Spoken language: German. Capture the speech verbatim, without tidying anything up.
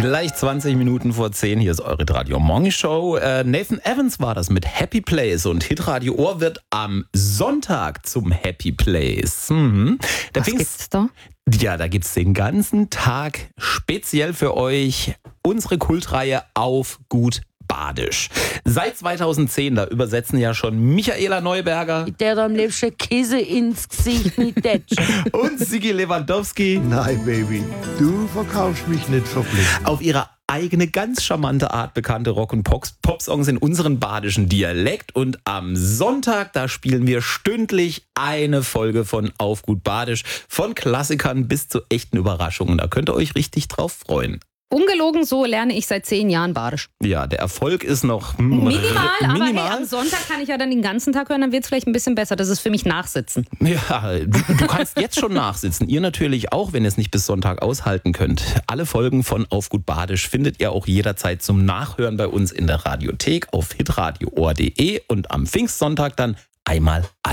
Gleich zwanzig Minuten vor zehn, hier ist eure Radio Morning Show. Äh, Nathan Evans war das mit Happy Place und Hitradio Ohr wird am Sonntag zum Happy Place. Mhm. Was gibt's da? Ja, da gibt's den ganzen Tag speziell für euch unsere Kultreihe auf gut Badisch. Seit zweitausendzehn, da übersetzen ja schon Michaela Neuberger Der am liebsten Käse ins Gesicht mit Detsch. und Sigi Lewandowski Nein, Baby, du verkaufst mich nicht verpflichtet. auf ihre eigene, ganz charmante Art bekannte Rock- und Pop- Pop-Songs in unseren badischen Dialekt. Und am Sonntag, da spielen wir stündlich eine Folge von Auf gut Badisch. Von Klassikern bis zu echten Überraschungen. Da könnt ihr euch richtig drauf freuen. Ungelogen, so lerne ich seit zehn Jahren Badisch. Ja, der Erfolg ist noch hm, Minimal, r- aber minimal. hey, am Sonntag kann ich ja dann den ganzen Tag hören, dann wird es vielleicht ein bisschen besser. Das ist für mich Nachsitzen. Ja, du, du kannst jetzt schon nachsitzen. Ihr natürlich auch, wenn ihr es nicht bis Sonntag aushalten könnt. Alle Folgen von Auf gut Badisch findet ihr auch jederzeit zum Nachhören bei uns in der Radiothek auf hitradio ohr punkt de und am Pfingstsonntag dann einmal alle.